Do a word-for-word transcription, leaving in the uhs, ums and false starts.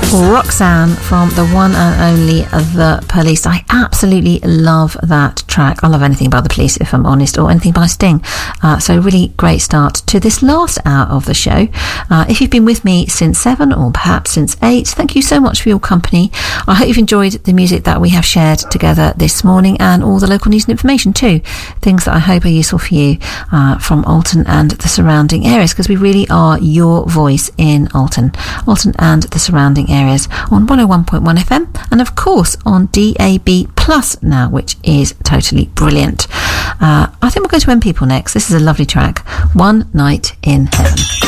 Roxanne from the one and only The Police. I absolutely love that track. I love anything by The Police, if I'm honest, or anything by Sting. Uh, so really great start to this last hour of the show. Uh, if you've been with me since seven or perhaps since eight, thank you so much for your company. I hope you've enjoyed the music that we have shared together this morning and all the local news and information too. Things that I hope are useful for you uh, from Alton and the surrounding areas, because we really are your voice in Alton. Alton and the surrounding areas. areas on one oh one point one F M and of course on D A B Plus now, which is totally brilliant. Uh, I think we're going to End People next. This is a lovely track, One Night in Heaven.